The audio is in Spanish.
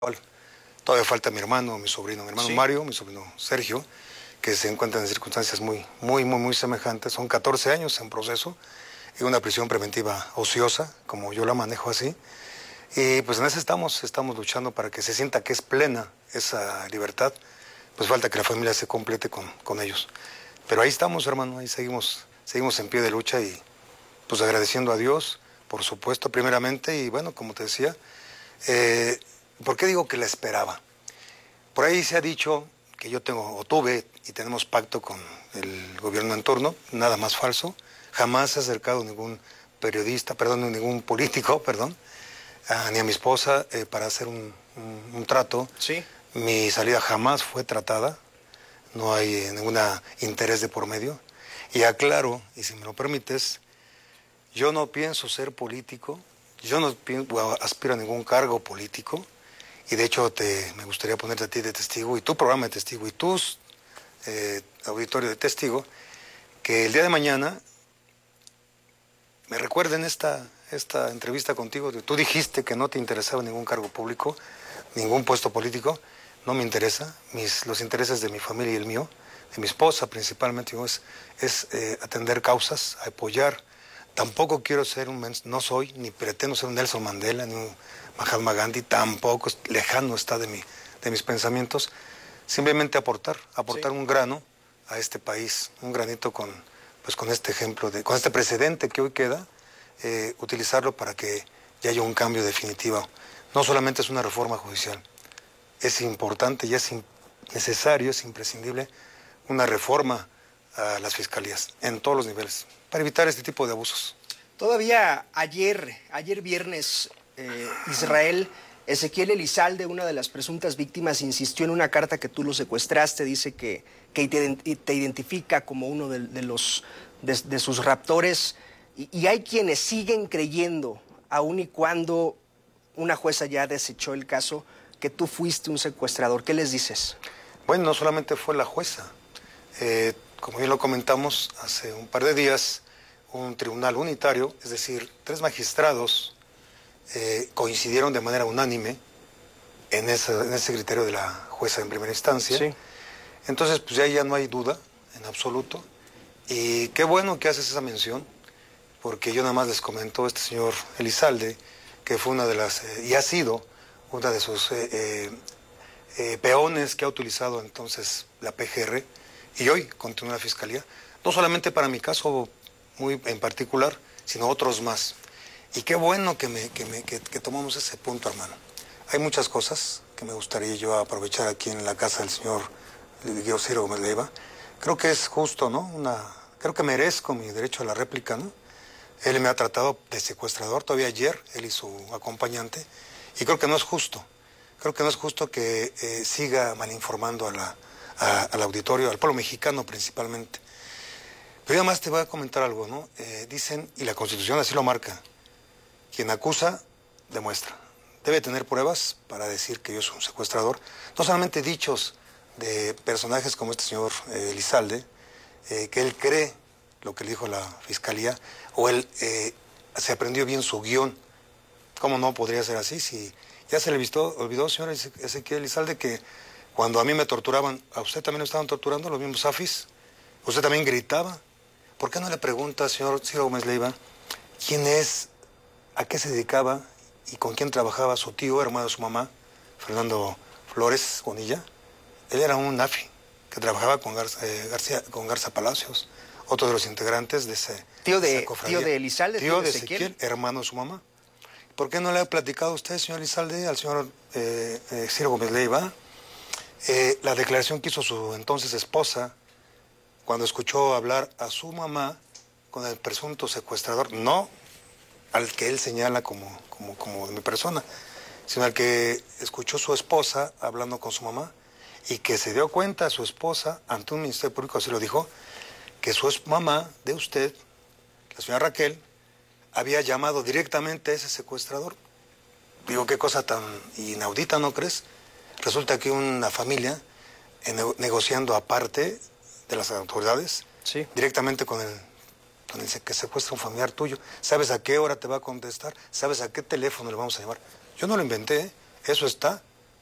Todavía falta mi hermano, mi sobrino, mi hermano Sí. Mario, mi sobrino Sergio, que se encuentran en circunstancias muy semejantes. Son 14 años en proceso y una prisión preventiva ociosa, como yo la manejo así. Y pues en eso estamos luchando para que se sienta que es plena esa libertad. Pues falta que la familia se complete con ellos. Pero ahí estamos, hermano, ahí seguimos en pie de lucha y pues agradeciendo a Dios, por supuesto, primeramente. Y bueno, como te decía, eh, ¿por qué digo que la esperaba? Por ahí se ha dicho que yo tengo, o tuve, y tenemos pacto con el gobierno en turno, nada más falso. Jamás se ha acercado ningún periodista, perdón, ningún político, perdón, ni a mi esposa para hacer un trato. Sí. Mi salida jamás fue tratada, no hay ningún interés de por medio. Y aclaro, y si me lo permites, yo no pienso ser político, yo no aspiro a ningún cargo político, y de hecho me gustaría ponerte a ti de testigo, y tu programa de testigo, y tus auditorio de testigo, que el día de mañana me recuerden esta entrevista contigo. Tú dijiste que no te interesaba ningún cargo público, ningún puesto político. No me interesa. Los intereses de mi familia y el mío, de mi esposa principalmente, es atender causas, apoyar. Tampoco quiero ser no soy, ni pretendo ser un Nelson Mandela, ni un Mahatma Gandhi, tampoco, lejano está de mis pensamientos. Simplemente aportar sí, un grano a este país, un granito con este ejemplo, con este precedente que hoy queda, utilizarlo para que ya haya un cambio definitivo. No solamente es una reforma judicial, es importante y es necesario, es imprescindible una reforma a las fiscalías en todos los niveles para evitar este tipo de abusos. Todavía ayer viernes, Israel, Ezequiel Elizalde, una de las presuntas víctimas, insistió en una carta que tú lo secuestraste, dice que te identifica como uno de sus raptores, y hay quienes siguen creyendo, aun y cuando una jueza ya desechó el caso, que tú fuiste un secuestrador. ¿Qué les dices? Bueno, no solamente fue la jueza, como bien lo comentamos hace un par de días, un tribunal unitario, es decir, 3 magistrados coincidieron de manera unánime en ese criterio de la jueza en primera instancia. Sí. Entonces, pues ya no hay duda en absoluto. Y qué bueno que haces esa mención, porque yo nada más les comentó este señor Elizalde, que fue una de las, y ha sido una de sus peones que ha utilizado entonces la PGR, y hoy continúa la Fiscalía, no solamente para mi caso muy en particular, sino otros más. Y qué bueno que tomamos ese punto, hermano. Hay muchas cosas que me gustaría yo aprovechar aquí en la casa del señor Ciro Gómez Leiva. Creo que es justo, ¿no? Creo que merezco mi derecho a la réplica, ¿no? Él me ha tratado de secuestrador, todavía ayer, él y su acompañante, y creo que no es justo. Creo que no es justo que siga malinformando al auditorio, al pueblo mexicano principalmente. Pero yo además te voy a comentar algo, ¿no? Dicen, y la Constitución así lo marca, quien acusa, demuestra. Debe tener pruebas para decir que yo soy un secuestrador. No solamente dichos de personajes como este señor Elizalde, que él cree lo que le dijo la Fiscalía, o él se aprendió bien su guión. ¿Cómo no podría ser así? Si ya se le olvidó, señor Ezequiel Elizalde, que cuando a mí me torturaban, a usted también lo estaban torturando, los mismos AFIS. Usted también gritaba. ¿Por qué no le pregunta, señor Ciro Gómez Leiva, quién es, a qué se dedicaba y con quién trabajaba su tío, hermano de su mamá, Fernando Flores Bonilla? Él era un AFI que trabajaba con Garza Palacios, otro de los integrantes de ese tío de Elizalde, tío de Ezequiel, hermano de su mamá. ¿Por qué no le ha platicado a usted, señor Elizalde, al señor Ciro Gómez Leiva, la declaración que hizo su entonces esposa cuando escuchó hablar a su mamá con el presunto secuestrador, no al que él señala como de mi persona, sino al que escuchó su esposa hablando con su mamá y que se dio cuenta su esposa, ante un ministerio público así lo dijo, que su mamá de usted, la señora Raquel, había llamado directamente a ese secuestrador? Digo, qué cosa tan inaudita, ¿no crees? Resulta que una familia negociando aparte de las autoridades, sí, directamente con el que secuestra un familiar tuyo. ¿Sabes a qué hora te va a contestar? ¿Sabes a qué teléfono le vamos a llamar? Yo no lo inventé, ¿eh? Eso está